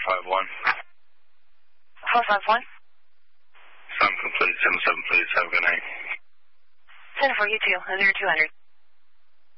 451. 451. Some complete, 77 please, have a good night. 10 for you too, 0200.